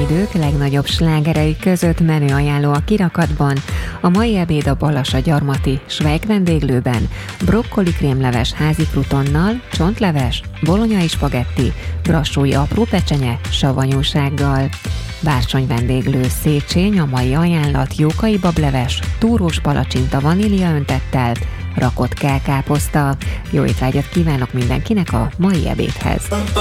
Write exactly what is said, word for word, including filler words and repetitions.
idők legnagyobb slágerei között menü ajánló a kirakatban. A mai ebéd a Balassa Gyarmati Schweig vendéglőben brokkoli krémleves házi krutonnal, csontleves, bolonyai spagetti, brassói apró pecsenye savanyúsággal. Bársony vendéglő Széchenyi, a mai ajánlat jókai bableves, túrós palacsinta vanília öntettel, rakott kelkáposzta. Jó étvágyat kívánok mindenkinek a mai ebédhez!